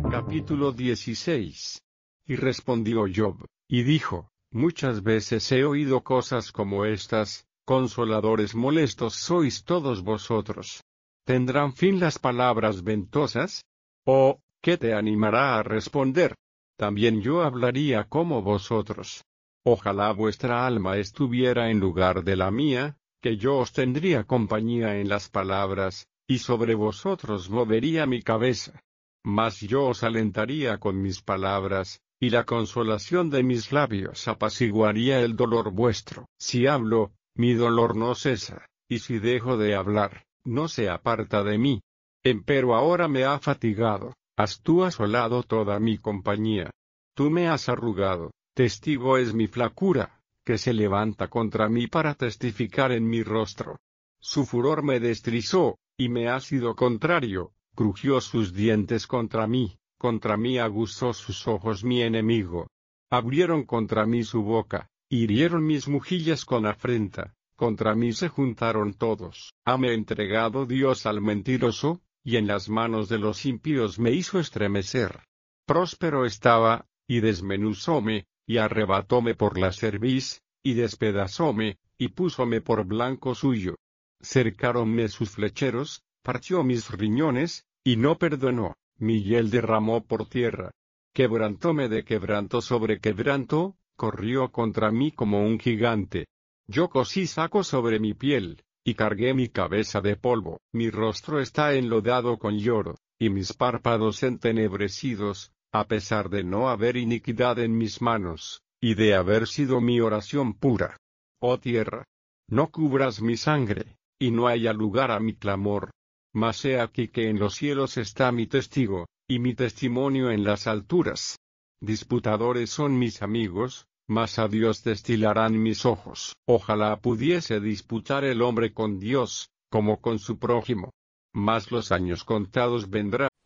Capítulo 16. Y respondió Job, y dijo, muchas veces he oído cosas como estas, consoladores molestos sois todos vosotros. ¿Tendrán fin las palabras ventosas? ¿O, qué te animará a responder? También yo hablaría como vosotros. Ojalá vuestra alma estuviera en lugar de la mía, que yo os tendría compañía en las palabras, y sobre vosotros movería mi cabeza. Mas yo os alentaría con mis palabras, y la consolación de mis labios apaciguaría el dolor vuestro. Si hablo, mi dolor no cesa, y si dejo de hablar, no se aparta de mí. Empero ahora me ha fatigado, has tú asolado toda mi compañía. Tú me has arrugado, testigo es mi flacura, que se levanta contra mí para testificar en mi rostro. Su furor me destrizó, y me ha sido contrario. Crujió sus dientes contra mí aguzó sus ojos mi enemigo. Abrieron contra mí su boca, hirieron mis mejillas con afrenta, contra mí se juntaron todos. Hame entregado Dios al mentiroso, y en las manos de los impíos me hizo estremecer. Próspero estaba, y desmenuzóme, y arrebatóme por la cerviz, y despedazóme, y púsome por blanco suyo. Cercáronme sus flecheros, partió mis riñones, y no perdonó, mi hiel derramó por tierra. Quebrantóme de quebranto sobre quebranto, corrió contra mí como un gigante. Yo cosí saco sobre mi piel, y cargué mi cabeza de polvo. Mi rostro está enlodado con lloro, y mis párpados entenebrecidos, a pesar de no haber iniquidad en mis manos, y de haber sido mi oración pura. Oh tierra, no cubras mi sangre, y no haya lugar a mi clamor. Mas he aquí que en los cielos está mi testigo, y mi testimonio en las alturas. Disputadores son mis amigos, mas a Dios destilarán mis ojos. Ojalá pudiese disputar el hombre con Dios, como con su prójimo. Mas los años contados vendrán.